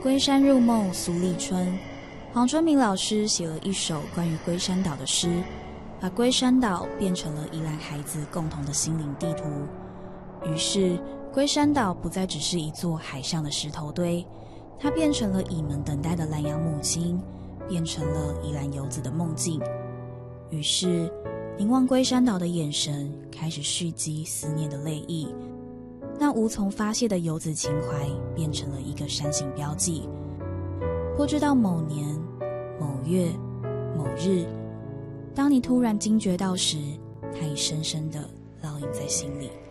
龟山入梦苏立春，黄春明老师写了一首关于龟山岛的诗，把龟山岛变成了宜兰孩子共同的心灵地图。于是龟山岛不再只是一座海上的石头堆，它变成了蚁们等待的蓝洋母亲，变成了宜兰游子的梦境。于是凝望龟山岛的眼神开始蓄积思念的泪意，那无从发泄的游子情怀变成了一个山形标记。不知道某年某月某日，当你突然惊觉到时，它已深深地烙印在心里。